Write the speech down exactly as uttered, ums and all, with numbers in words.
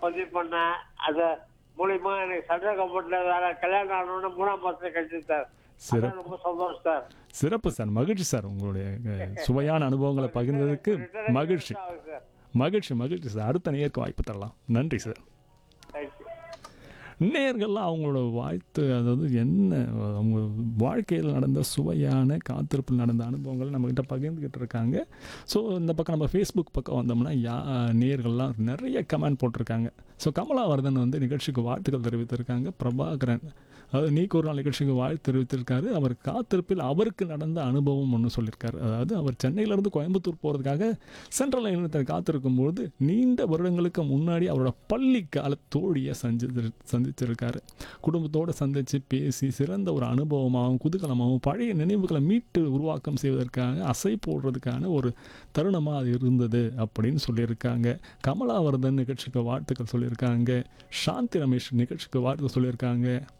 பதிவு பண்ணேன். அது மூலியமா எனக்கு சென்ட்ரல் கவர்மெண்ட்ல வேற கல்யாணம் ஆனோன்னு மூணாம் மாசத்துல கிடைச்சது சார். சிறப்பு அதான் ரொம்ப சந்தோஷம் சார். சிறப்பு சார். மகிழ்ச்சி சார். உங்களுடைய அஹ், சுவையான அனுபவங்களை பகிர்ந்ததுக்கு ரிட்டர்ன் மகிழ்ச்சி ஆகுது சார். மகிழ்ச்சி மகிழ்ச்சி சார். அடுத்த நேருக்கு வாய்ப்பு தரலாம். நன்றி சார். தேங்க்யூ. நேயர்கள்லாம் அவங்களோட வாழ்த்து, அதாவது என்ன அவங்க வாழ்க்கையில் நடந்த சுவையான காத்திருப்பில் நடந்த அனுபவங்கள் நம்மக்கிட்ட பகிர்ந்துக்கிட்டு இருக்காங்க. ஸோ இந்த பக்கம் நம்ம ஃபேஸ்புக் பக்கம் வந்தோம்னா யா நேயர்கள்லாம் நிறைய கமெண்ட் போட்டிருக்காங்க. ஸோ கமலாவர்தன் வந்து நிகழ்ச்சிக்கு வாழ்த்துக்கள் தெரிவித்திருக்காங்க. பிரபாகரன் அதாவது நீக்கு ஒரு நாள் நிகழ்ச்சிக்கு வாழ்த்து தெரிவித்திருக்காரு. அவர் காத்திருப்பில் அவருக்கு நடந்த அனுபவம் ஒன்று சொல்லியிருக்காரு. அதாவது அவர் சென்னையிலேருந்து கோயம்புத்தூர் போகிறதுக்காக சென்ட்ரல் நிலையத்தில் காத்திருக்கும்போது நீண்ட வருடங்களுக்கு முன்னாடி அவரோட பள்ளி கால தோழியை சந்தித்து சந்திச்சிருக்காரு. குடும்பத்தோடு சந்தித்து பேசி சிறந்த ஒரு அனுபவமாகவும் குதூகலமாகவும் பழைய நினைவுகளை மீட்டு உருவாக்கம் செய்வதற்காக அசை போடுறதுக்கான ஒரு தருணமாக அது இருந்தது அப்படின்னு சொல்லியிருக்காங்க. கமலாவர்தன் நிகழ்ச்சிக்கு வாழ்த்துக்கள் சொல்லியிருக்காங்க. சாந்தி ரமேஷ் நிகழ்ச்சிக்கு வாழ்த்து சொல்லியிருக்காங்க.